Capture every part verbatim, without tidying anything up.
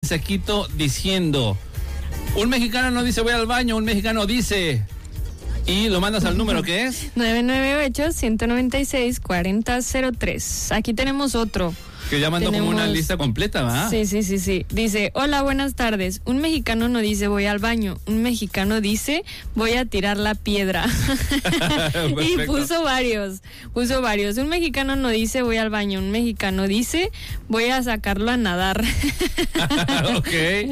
mensajito diciendo, un mexicano no dice voy al baño, un mexicano dice... Y lo mandas al número que es nueve nueve ocho, uno nueve seis, cuatro cero cero tres. Aquí tenemos otro. Que ya mandó Tenemos... como una lista completa, ¿va? Sí, sí, sí, sí. Dice, hola, buenas tardes. Un mexicano no dice voy al baño. Un mexicano dice voy a tirar la piedra. Y puso varios, puso varios. Un mexicano no dice voy al baño. Un mexicano dice voy a sacarlo a nadar. Ok.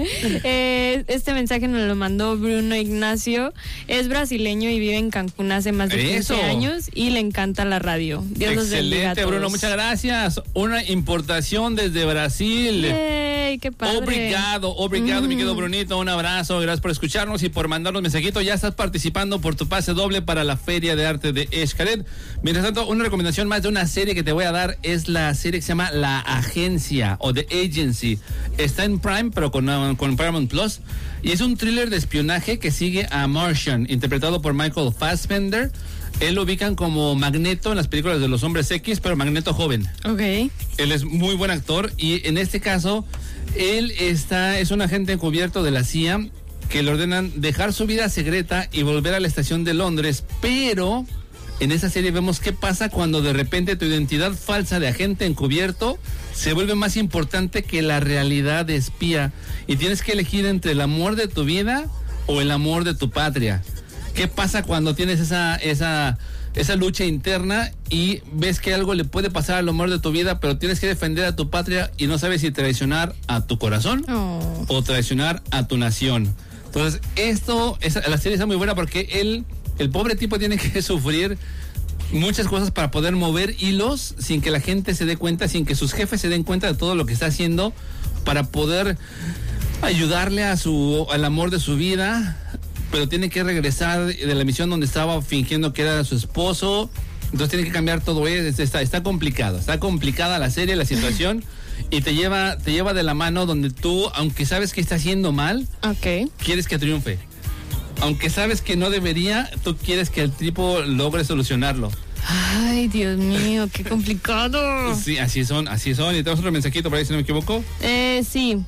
eh, este mensaje nos lo mandó Bruno Ignacio. Es brasileño y vive en Cancún hace más de quince Eso. años y le encanta la radio. Dios los bendiga a Excelente, todos. Bruno, muchas gracias. Una importación desde Brasil. Yay, qué padre. Obrigado, obrigado, mm. mi querido Brunito, un abrazo, gracias por escucharnos y por mandarnos mensajitos. Ya estás participando por tu pase doble para la Feria de Arte de Xcaret. Mientras tanto, una recomendación más de una serie que te voy a dar es la serie que se llama La Agencia o The Agency. Está en Prime, pero con, con Paramount Plus, y es un thriller de espionaje que sigue a Martian, interpretado por Michael Fassbender. Él lo ubican como Magneto en las películas de los Hombres X, pero Magneto joven. Ok. Él es muy buen actor y en este caso, él está, es un agente encubierto de la C I A que le ordenan dejar su vida secreta y volver a la estación de Londres, pero en esta serie vemos qué pasa cuando de repente tu identidad falsa de agente encubierto se vuelve más importante que la realidad de espía y tienes que elegir entre el amor de tu vida o el amor de tu patria. ¿Qué pasa cuando tienes esa, esa, esa lucha interna y ves que algo le puede pasar al amor de tu vida, pero tienes que defender a tu patria y no sabes si traicionar a tu corazón oh. o traicionar a tu nación? Entonces, esto, esa, la serie está muy buena porque él, el pobre tipo tiene que sufrir muchas cosas para poder mover hilos sin que la gente se dé cuenta, sin que sus jefes se den cuenta de todo lo que está haciendo para poder ayudarle a su, al amor de su vida, pero tiene que regresar de la misión donde estaba fingiendo que era su esposo. Entonces tiene que cambiar todo eso. Está, está complicado, está complicada la serie, la situación, y te lleva, te lleva de la mano donde tú, aunque sabes que está haciendo mal, okay, quieres que triunfe. Aunque sabes que no debería, tú quieres que el tipo logre solucionarlo. Ay, Dios mío, qué complicado. Sí, así son, así son. Y tenemos otro mensajito por ahí, si no me equivoco. Eh, sí.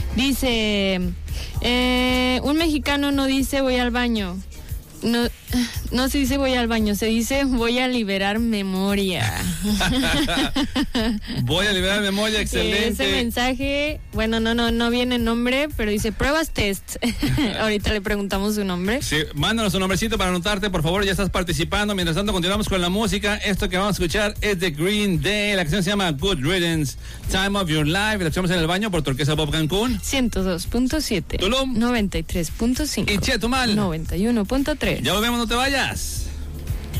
Dice, eh, un mexicano no dice voy al baño. No, no se dice voy al baño, se dice voy a liberar memoria. Voy a liberar memoria, excelente. Ese mensaje, bueno, no, no, no viene nombre, pero dice pruebas test. Ahorita le preguntamos su nombre. Sí, mándanos su nombrecito para anotarte, por favor, ya estás participando. Mientras tanto, continuamos con la música. Esto que vamos a escuchar es de Green Day. La canción se llama Good Riddance, Time of Your Life. La escuchamos en el baño por Turquesa Pop Cancún. ciento dos punto siete. Tulum. noventa y tres punto cinco. Y Chetumal. noventa y uno punto tres. Ya volvemos, no te vayas.